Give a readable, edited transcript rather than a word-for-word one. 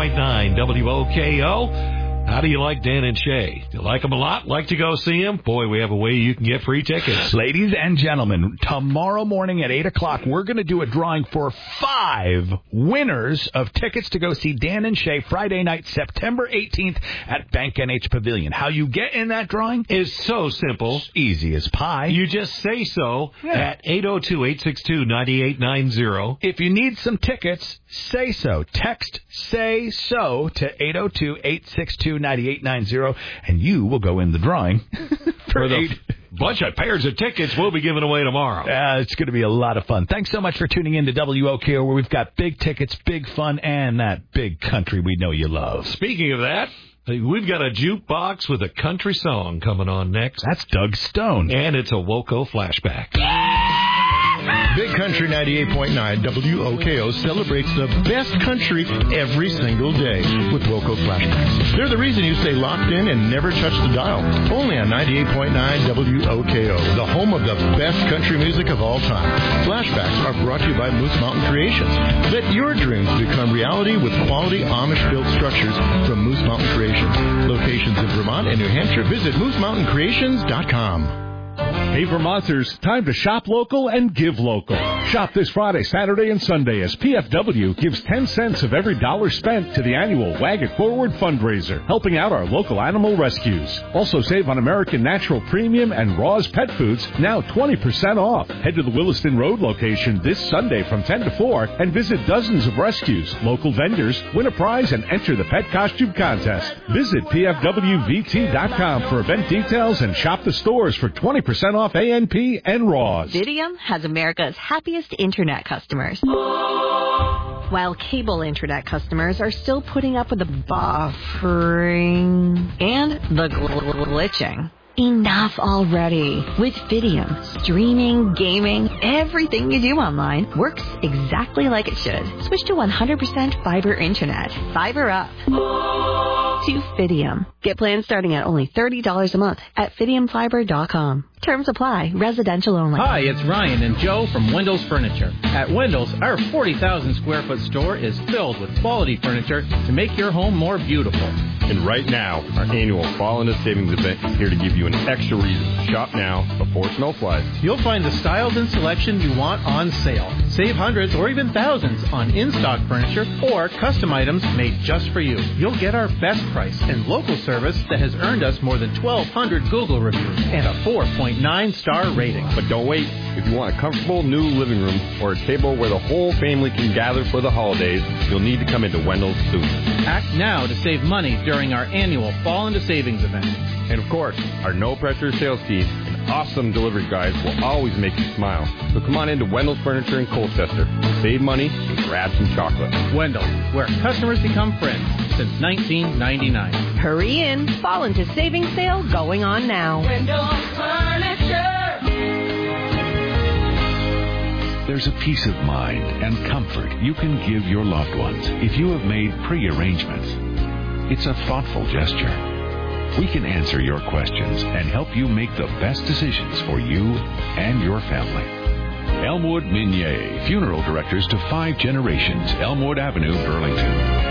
98.9 WOKO. How do you like Dan and Shay? Do you like them a lot? Like to go see them? Boy, we have a way you can get free tickets. Ladies and gentlemen, tomorrow morning at 8 o'clock, we're going to do a drawing for 5 winners of tickets to go see Dan and Shay Friday night, September 18th at Bank NH Pavilion. How you get in that drawing is so simple. Easy as pie. You just say so at 802-862-9890. If you need some tickets, say so. Text "say so" to 802-862-9890, and you will go in the drawing for the bunch of pairs of tickets we'll be giving away tomorrow. It's going to be a lot of fun. Thanks so much for tuning in to WOKO, where we've got big tickets, big fun, and that big country we know you love. Speaking of that, we've got a jukebox with a country song coming on next. That's Doug Stone. And it's a WOKO flashback. Big Country 98.9 WOKO celebrates the best country every single day with WOKO Flashbacks. They're the reason you stay locked in and never touch the dial. Only on 98.9 WOKO, the home of the best country music of all time. Flashbacks are brought to you by Moose Mountain Creations. Let your dreams become reality with quality Amish-built structures from Moose Mountain Creations. Locations in Vermont and New Hampshire. Visit MooseMountainCreations.com. Hey, Vermonters, time to shop local and give local. Shop this Friday, Saturday, and Sunday as PFW gives 10 cents of every dollar spent to the annual Wag It Forward fundraiser, helping out our local animal rescues. Also save on American Natural Premium and Raw's Pet Foods, now 20% off. Head to the Williston Road location this Sunday from 10 to 4 and visit dozens of rescues, local vendors, win a prize, and enter the pet costume contest. Visit PFWVT.com for event details and shop the stores for 20% off ANP and Raws. Fidium has America's happiest internet customers. While cable internet customers are still putting up with the buffering and the glitching. Enough already. With Fidium, streaming, gaming, everything you do online works exactly like it should. Switch to 100% fiber internet. Fiber up. To Fidium. Get plans starting at only $30 a month at FidiumFiber.com. Terms apply. Residential only. Hi, it's Ryan and Joe from Wendell's Furniture. At Wendell's, our 40,000 square foot store is filled with quality furniture to make your home more beautiful. And right now, our annual Fall into Savings event is here to give you an extra reason to shop now before snow flies. You'll find the styles and selection you want on sale. Save hundreds or even thousands on in-stock furniture or custom items made just for you. You'll get our best price and local service that has earned us more than 1,200 Google reviews and a 4.9-star rating. But don't wait. If you want a comfortable new living room or a table where the whole family can gather for the holidays, you'll need to come into Wendell's soon. Act now to save money during our annual Fall into Savings event. And of course, our no-pressure sales team and awesome delivery guys will always make you smile. So come on into Wendell's Furniture in Colchester. Save money and grab some chocolate. Wendell, where customers become friends since 1999. Hurry in. Fall into Savings sale going on now. Wendell's Furniture. There's a peace of mind and comfort you can give your loved ones if you have made pre-arrangements. It's a thoughtful gesture. We can answer your questions and help you make the best decisions for you and your family. Elmwood Minier, funeral directors to 5 generations, Elmwood Avenue, Burlington.